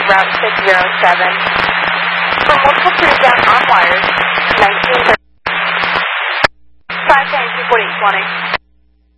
Route 607. For multiple crews down on wires, 1930. 5 24820.